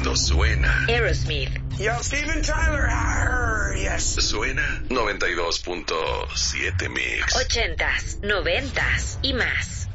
Esto suena. Aerosmith. Yo, Steven Tyler. Yes. Suena 92.7 Mix. 80s, 90s y más.